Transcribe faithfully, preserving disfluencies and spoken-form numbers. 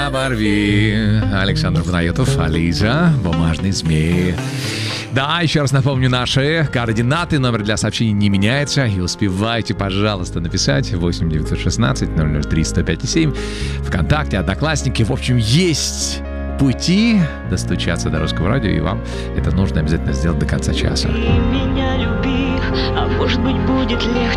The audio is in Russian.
оборви. Александр Панайотов, Ализа, бумажный змей. Да, еще раз напомню наши координаты. Номер для сообщений не меняется. И успевайте, пожалуйста, написать восемь девятьсот шестнадцать ноль ноль три сто пять семь. ВКонтакте, Одноклассники. В общем, есть пути достучаться до Русского радио, и вам это нужно обязательно сделать до конца часа. Ты меня люби, а может быть будет легче.